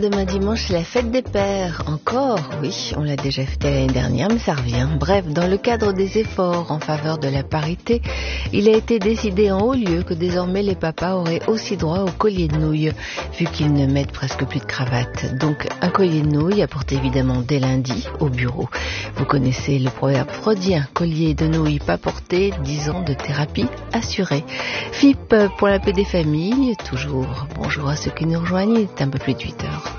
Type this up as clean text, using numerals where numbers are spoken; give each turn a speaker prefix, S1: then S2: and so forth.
S1: Demain dimanche, c'est la fête des pères. Encore, oui, on l'a déjà fêté l'année dernière, mais ça revient. Bref, dans le cadre des efforts en faveur de la parité, il a été décidé en haut lieu que désormais les papas auraient aussi droit au collier de nouilles, vu qu'ils ne mettent presque plus de cravate. Donc, un collier de nouilles à porter évidemment dès lundi au bureau. Vous connaissez le proverbe freudien, collier de nouilles pas porté, 10 ans de thérapie assurée. FIP pour la paix des familles, toujours bonjour à ceux qui nous rejoignent, il est un peu plus de 8 heures.